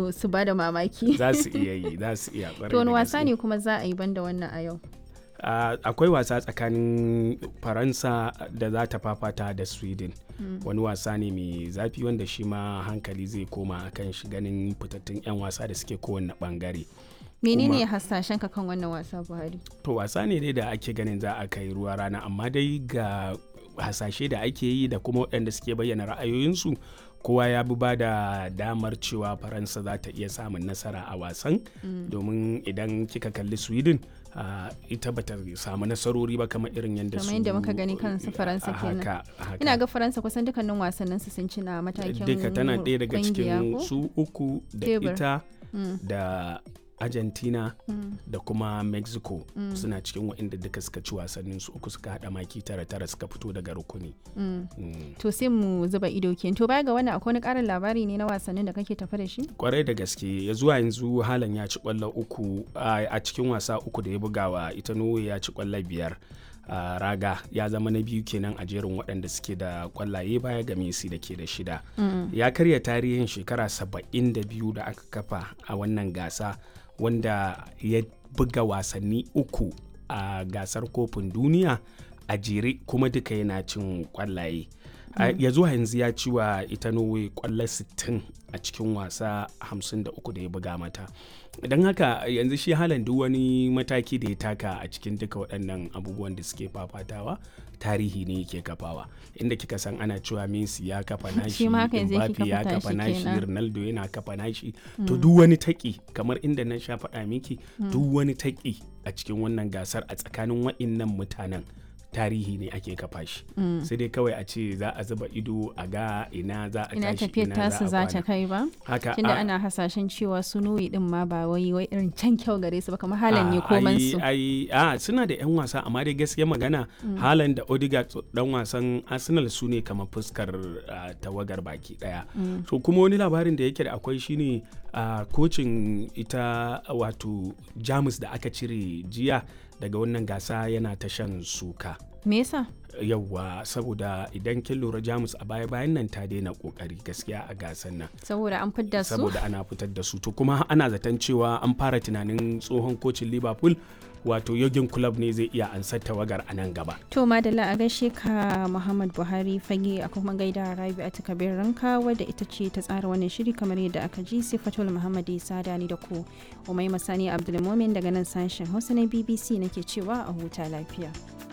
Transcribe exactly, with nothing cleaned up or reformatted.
su su bada mamaki. Za su iya yi, za su iya. To wani wasa ne kuma za a yi banda wannan a yau? Uh, akwai wasa tsakanin Faransa da za ta fafata da Sweden. Mm. Wani wasa ne mai zafi wanda shi ma hankali zai koma akan shi ganin fitattun 'yan wasa da suke kowane bangare. Menene hasashen ka kan wannan wasa, Buhari? To wasa ne dai da ake ganin za a kai ruwa rana, amma dai ga hasashe da ake yi da kuma waɗanda suke bayyana ra'ayoyinsu, kowa ya bi ba da damar cewa Faransa za ta iya samun nasara a wasan. Mm. Domin idan kika kalli Sweden Uh, ita bata samu nasarori ba kamar irin yadda su kamar yadda muka gani kansu Faransa kenan. Haka, haka. Ina ga Faransa kusan dukkanin wasannin su sun ci na matakin duka tana ɗaya daga cikin su uku da Tebur. Ita mm. da Argentina mm. da kuma Mexico mm. suna cikin waɗanda duka suka ci wasannin su uku suka haɗa maki tara tara suka fito daga rukuni. Mm. Mm. To sai mu zuba ido kenan. To baya ga wannan akwai wani ƙarin labari ne na wasannin da kake tafa da shi? Kwarai da gaske, ya zuwa yanzu Haaland ya ci ƙwallo uku a cikin wasa uku da ya bugawa ita Norway, ya ci ƙwallo biyar. Uh, raga ya zama na biyu kenan a jerin waɗanda suke da kwallaye baya ga Messi da ke da shida. Mm. Ya karya tarihin shekara saba'in da biyu da aka kafa a wannan gasa, wanda ya buga wasanni uku a gasar kofin duniya a jere kuma duka yana cin kwallaye. Mm. Ya zuwa yanzu ya ci wa ita Norway kwallo sittin a cikin wasa hamsin da uku da ya buga mata. Don haka yanzu shi Haaland duk wani mataki da ya taka a cikin duka waɗannan abubuwan da suke fafatawa tarihi ne yake kafawa, inda kika san ana cewa Messi ya kafa nashi, Mbappe ya kafa nashi, Ronaldo yana kafa nashi. Mm. To duk wani taki kamar inda na sha faɗa miki, mm. duk wani taki a cikin wannan gasar a tsakanin waɗannan mutanen tarihi ne ake kafa shi. Mm. Sai dai kawai a ce za a zuba ido a ga ina za a tashi, ina tasu za ta kai ba. Haka tunda ana hasashen cewa su Norway din ma ba wai wai irin can kyau gare su ba, kamar Haaland ne koman su. Ai a suna da yan wasa, amma dai gaskiya magana mm. Haaland da Odegaard dan wasan Arsenal su ne kamar fuskar uh, tawagar baki daya. Mm. So kuma wani labarin da yake da akwai shine uh, kocin ita wato Jamus da aka cire jiya daga wannan gasa yana ta shan suka. Me yasa? Yawwa, saboda idan kin lura Jamus a baya bayan nan ta daina kokari gaskiya a gasan nan. Saboda an fitar da su? Saboda ana fitar da su. To kuma ana zaton cewa an fara tunanin tsohon kocin Liverpool wato Jurgen Klopp ne zai iya ansar tawagar a nan gaba. To madalla, a gaishe ka Muhammad Buhari fage, a kuma gaida Rabi'atu Kabir Ranka wadda ita ce ta tsara wannan shiri kamar yadda aka ji. Sifatul Muhammad Isa Dani da ku Umaima Sani Abdulmumin daga nan sashen Hausa na B B C nake cewa a huta lafiya.